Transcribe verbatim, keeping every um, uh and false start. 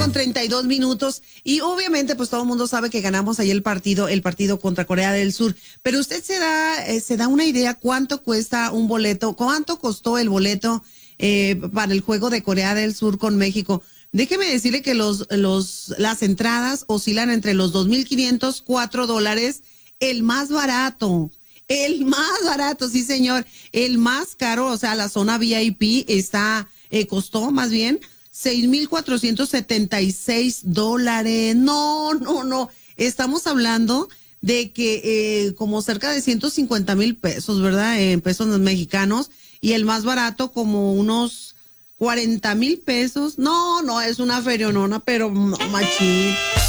con treinta y dos minutos y obviamente pues todo el mundo sabe que ganamos ahí el partido, el partido contra Corea del Sur. Pero usted se da, eh, se da una idea cuánto cuesta un boleto, cuánto costó el boleto eh, para el juego de Corea del Sur con México. Déjeme decirle que los, los, las entradas oscilan entre los dos mil quinientos, cuatro dólares, el más barato. El más barato, sí señor. El más caro, o sea, la zona V I P está, eh, costó más bien seis mil cuatrocientos setenta y seis dólares. No, no, no. Estamos hablando de que eh, como cerca de ciento cincuenta mil pesos, ¿verdad? En pesos mexicanos. Y el más barato como unos cuarenta mil pesos. No, no, es una ferionona, pero no, machín.